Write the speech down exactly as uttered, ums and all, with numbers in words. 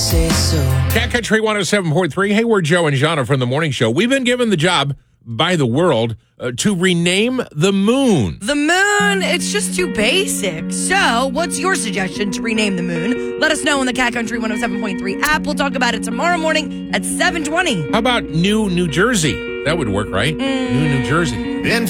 say so. Cat Country one oh seven point three. Hey, we're Joe and Jana from The Morning Show. We've been given the job by the world uh, to rename the moon. The moon, it's just too basic. So, what's your suggestion to rename the moon? Let us know in the Cat Country one oh seven point three app. We'll talk about it tomorrow morning at seven twenty. How about New New Jersey? That would work, right? Mm. New New Jersey. Been